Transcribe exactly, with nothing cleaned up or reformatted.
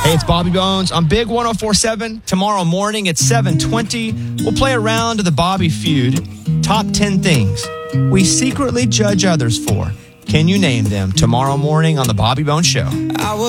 Hey, it's Bobby Bones on Big one oh four seven. Tomorrow morning at seven twenty, we'll play a round of the Bobby Feud. Top ten things we secretly judge others for. Can you name them? Tomorrow morning on the Bobby Bones Show.